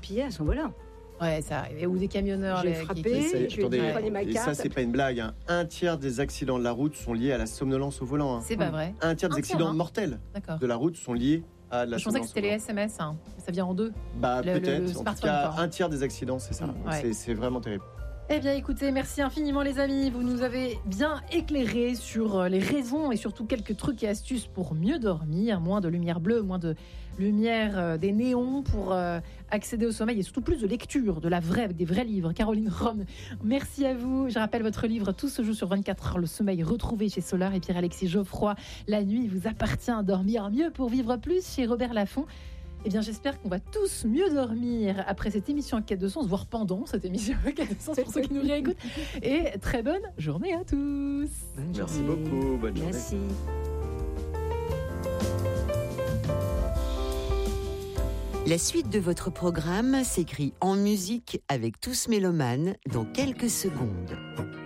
accroupillait à son volant. Ouais, ça arrive. Ou des camionneurs. J'ai qui- frappé, je Attendez, prenais ma et ça, carte. c'est pas une blague. Hein. Un tiers des accidents de la route sont liés à la somnolence au volant. Hein. C'est pas vrai. Un tiers des Un tiers, accidents hein. mortels D'accord. de la route sont liés à la Je pensais que somnolence c'était au les volant. SMS. Hein. Ça vient en deux. Bah, le peut-être. En tout smartphone, cas, quoi. un tiers des accidents, c'est ça. Donc, Ouais. c'est vraiment terrible. Eh bien, écoutez, merci infiniment les amis. Vous nous avez bien éclairé sur les raisons et surtout quelques trucs et astuces pour mieux dormir. Moins de lumière bleue, moins de lumière des néons pour accéder au sommeil et surtout plus de lecture, de la vraie, avec des vrais livres. Caroline Rome, merci à vous. Je rappelle votre livre Tout se joue sur 24 heures, le sommeil retrouvé chez Solar et Pierre-Alexis Geoffroy. La nuit, il vous appartient à dormir mieux pour vivre plus chez Robert Laffont. Eh bien, j'espère qu'on va tous mieux dormir après cette émission en quête de sens, voire pendant cette émission en quête de sens pour ceux qui nous réécoutent. Et très bonne journée à tous. Merci beaucoup. Bonne journée. Merci. La suite de votre programme s'écrit en musique avec Tous Mélomanes dans quelques secondes.